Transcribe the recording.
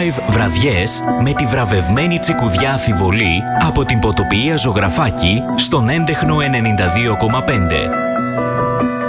Live βραδιές με τη βραβευμένη τσικουδιά Αφιβολή από την ποτοποιία Ζωγραφάκη στον έντεχνο 92,5.